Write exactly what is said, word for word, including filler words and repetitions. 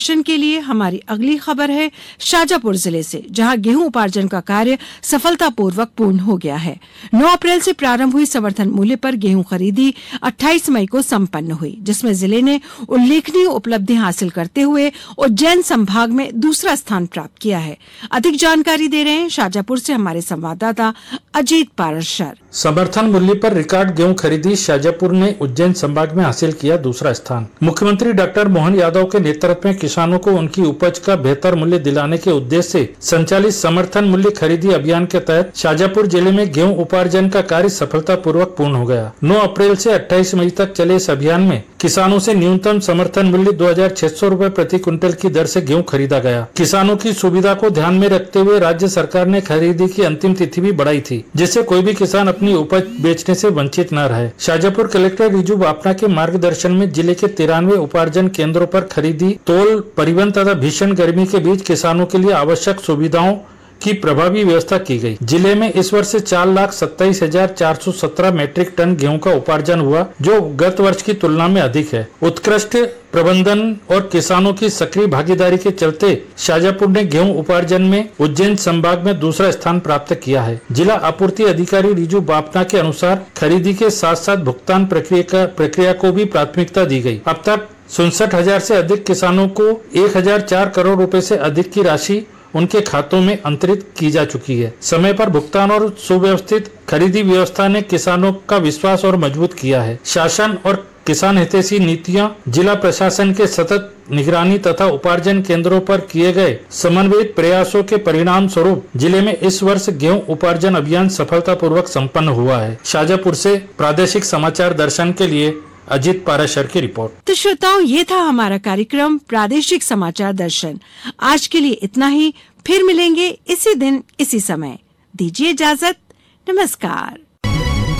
के लिए हमारी अगली खबर है शाजापुर जिले से, जहां गेहूं उपार्जन का कार्य सफलतापूर्वक पूर्ण हो गया है। नौ अप्रैल से प्रारंभ हुई समर्थन मूल्य पर गेहूं खरीदी अट्ठाईस मई को संपन्न हुई, जिसमें जिले ने उल्लेखनीय उपलब्धि हासिल करते हुए उज्जैन संभाग में दूसरा स्थान प्राप्त किया है। अधिक जानकारी दे रहे हैं शाजापुर से हमारे संवाददाता अजीत पारसर। समर्थन मूल्य पर रिकॉर्ड गेहूं खरीदी शाजापुर ने उज्जैन संभाग में हासिल किया दूसरा स्थान। मुख्यमंत्री डॉक्टर मोहन यादव के नेतृत्व में किसानों को उनकी उपज का बेहतर मूल्य दिलाने के उद्देश्य से संचालित समर्थन मूल्य खरीदी अभियान के तहत शाजापुर जिले में गेहूं उपार्जन का कार्य सफलतापूर्वक पूर्ण हो गया। नौ अप्रैल से अट्ठाईस मई तक चले इस अभियान में किसानों से न्यूनतम समर्थन मूल्य दो हजार छह सौ रूपए प्रति क्विंटल की दर से गेहूं खरीदा गया। किसानों की सुविधा को ध्यान में रखते हुए राज्य सरकार ने खरीदी की अंतिम तिथि भी बढ़ाई थी, जिससे कोई भी किसान अपनी उपज बेचने से वंचित न रहे। शाजापुर कलेक्टर रिजू बापना के मार्गदर्शन में जिले के तिरानवे उपार्जन केंद्रों पर खरीदी, तोल, परिवहन तथा भीषण गर्मी के बीच किसानों के लिए आवश्यक सुविधाओं की प्रभावी व्यवस्था की गई। जिले में इस वर्ष चार लाख सत्ताईस हजार चार सौ सत्रह मीट्रिक टन गेहूं का उपार्जन हुआ, जो गत वर्ष की तुलना में अधिक है। उत्कृष्ट प्रबंधन और किसानों की सक्रिय भागीदारी के चलते शाजापुर ने गेहूं उपार्जन में उज्जैन संभाग में दूसरा स्थान प्राप्त किया है। जिला आपूर्ति अधिकारी रिजू बापना के अनुसार खरीदी के साथ साथ भुगतान प्रक्रिया का प्रक्रिया को भी प्राथमिकता दी गई। अब तक उनसठ हजार से अधिक किसानों को एक हजार चार करोड़ रुपए से अधिक की राशि उनके खातों में अंतरित की जा चुकी है। समय पर भुगतान और सुव्यवस्थित खरीदी व्यवस्था ने किसानों का विश्वास और मजबूत किया है। शासन और किसान हितैषी नीतियां, जिला प्रशासन के सतत निगरानी तथा उपार्जन केंद्रों पर किए गए समन्वित प्रयासों के परिणाम स्वरूप जिले में इस वर्ष गेहूं उपार्जन अभियान सफलतापूर्वक संपन्न हुआ है। शाजापुर से प्रादेशिक समाचार दर्शन के लिए अजीत पाराशर की रिपोर्ट। तो श्रोताओं, ये था हमारा कार्यक्रम प्रादेशिक समाचार दर्शन। आज के लिए इतना ही, फिर मिलेंगे इसी दिन इसी समय। दीजिए इजाजत, नमस्कार।